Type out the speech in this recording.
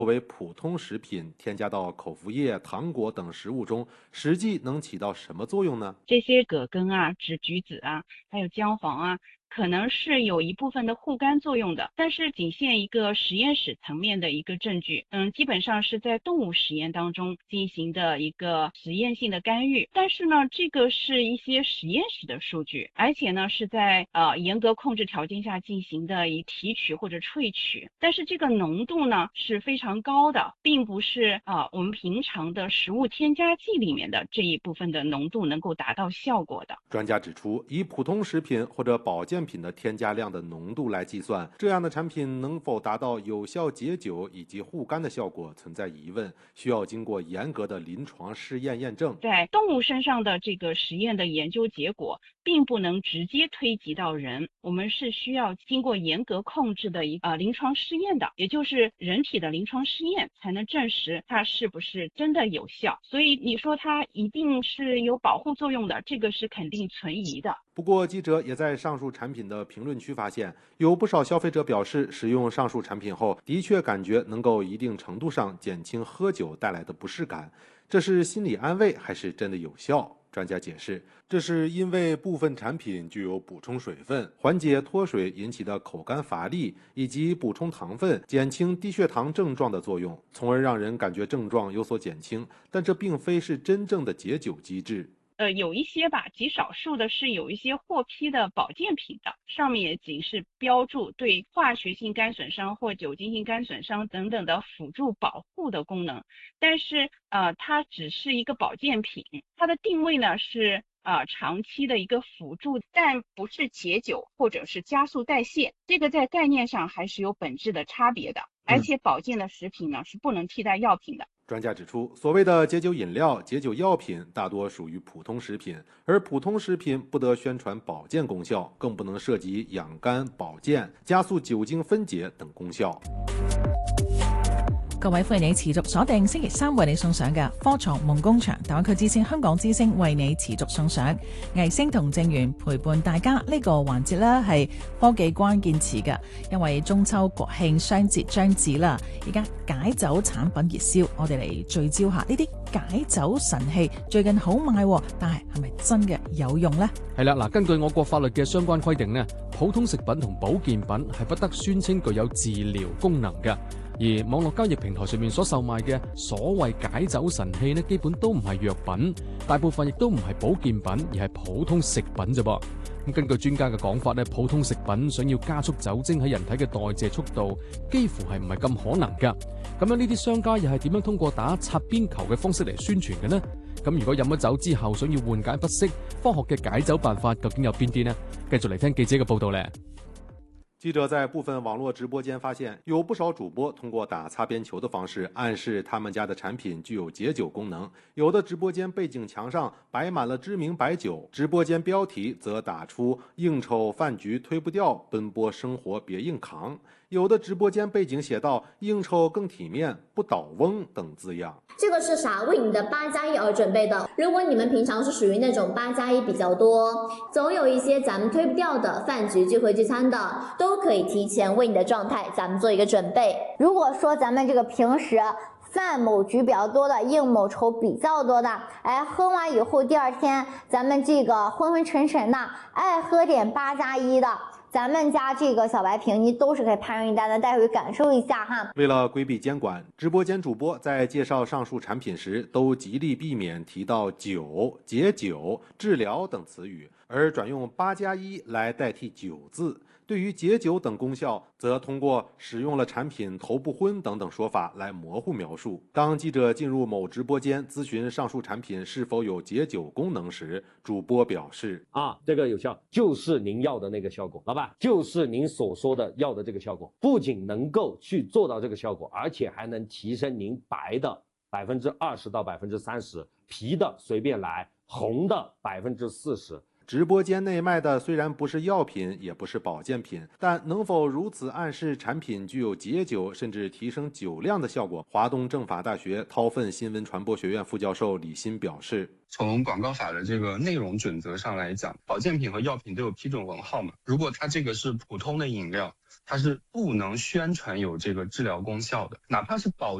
作为普通食品添加到口服液、糖果等食物中，实际能起到什么作用呢？ 这些葛根啊、栀橘子啊，还有姜黄啊，可能是有一部分的护肝作用的，但是仅限一个实验室层面的一个证据。基本上是在动物实验当中进行的一个实验性的干预，但是呢，这个是一些实验室的数据，而且呢是在严格控制条件下进行的以提取或者萃取，但是这个浓度呢是非常高的，并不是我们平常的食物添加剂里面的这一部分的浓度能够达到效果的。 专家指出，以普通食品或者保健品的添加量的浓度来计算，这样的产品能否达到有效解酒以及护肝的效果存在疑问，需要经过严格的临床试验验证。 在动物身上的这个实验的研究结果并不能直接推及到人，我们是需要经过严格控制的临床试验的，也就是人体的临床试验才能证实它是不是真的有效。所以你说它一定是有保护作用的，这个是肯定存疑的。 不过，记者也在上述产品的评论区发现，有不少消费者表示，使用上述产品后，的确感觉能够一定程度上减轻喝酒带来的不适感。这是心理安慰还是真的有效？专家解释，这是因为部分产品具有补充水分、缓解脱水引起的口干乏力，以及补充糖分、减轻低血糖症状的作用，从而让人感觉症状有所减轻。但这并非是真正的解酒机制。 有一些吧，极少数的是有一些获批的保健品的，上面也仅是标注对化学性肝损伤或酒精性肝损伤等等的辅助保护的功能，但是它只是一个保健品，它的定位呢是长期的一个辅助，但不是解酒或者是加速代谢，这个在概念上还是有本质的差别的。而且保健的食品呢是不能替代药品的。 专家指出，所谓的解酒饮料、解酒药品大多属于普通食品，而普通食品不得宣传保健功效，更不能涉及养肝、保健、加速酒精分解等功效。 各位歡迎你持續鎖定星期三為你送上嘅科創夢工場大灣區之星香港之星為你持續送上藝星同正源陪伴大家呢個環節啦，係科技關鍵詞嘅，因為中秋國慶雙節將至啦，而家解酒產品熱銷，我哋嚟聚焦下呢啲解酒神器最近好賣，但係咪真嘅有用呢？ 係啦，嗱，根據我國法律嘅相關規定呢，普通食品同保健品係不得宣稱具有治療功能嘅。而網絡交易平台上面所售賣嘅所謂解酒神器呢，基本都唔係藥品，大部分亦都唔係保健品，而係普通食品啫噃。咁根據專家嘅講法呢，普通食品想要加速酒精喺人體嘅代謝速度，幾乎係唔係咁可能㗎。咁樣呢啲商家又係點樣通過打擦邊球嘅方式嚟宣傳嘅呢？咁如果飲咗酒之後想要緩解不適，科學嘅解酒辦法究竟有邊啲呢？繼續嚟聽記者嘅報導咧。 記者在部分網絡直播間發現，有不少主播通過打擦邊球的方式暗示他們家的產品具有解酒功能。有的直播間背景牆上擺滿了知名白酒，直播間標題則打出“應酬飯局推不掉，奔波生活別硬扛”。有的直播間背景寫到“應酬更體面，不倒翁”等字樣。 這個是啥？為你的8+1而準備的。如果你們平常是屬於那種8+1比較多，總有一些咱們推不掉的飯局聚會聚餐的，都可以提前為你的狀態咱們做一個準備。如果說咱們這個平時飯某局比較多的，應某酬比較多的，喝完以後第二天咱們這個昏昏沉沉的，愛喝點8+1的，咱們家這個小白瓶你都是可以派上一單的，待會感受一下哈。 為了規避監管，直播間主播在介紹上述產品時都極力避免提到酒、解酒、治療等詞語，而轉用8+1來代替酒字。對於解酒等功效，則通過使用了產品頭不昏等等說法來模糊描述。當記者進入某直播間諮詢上述產品是否有解酒功能時，主播表示： 這個有效，就是您要的那個效果，老闆，就是您所說的要的這個效果，不僅能夠去做到這個效果，而且還能提升您白的20%到30%，皮的隨便來，紅的40%。 直播間內賣的雖然不是藥品，也不是保健品，但能否如此暗示產品具有解酒甚至提升酒量的效果？華東政法大學韜奮新聞傳播學院副教授李欣表示， 從廣告法的這個內容準則上來講，保健品和藥品都有批准文號嘛，如果它這個是普通的飲料， 它是不能宣传有这个治疗功效的，哪怕是保